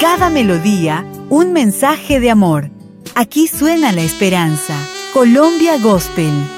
cada melodía, un mensaje de amor. Aquí suena la esperanza. Colombia Gospel.